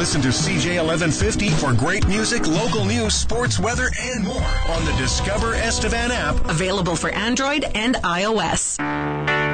Listen to CJ 1150 for great music, local news, sports, weather, and more on the Discover Estevan app. Available for Android and iOS.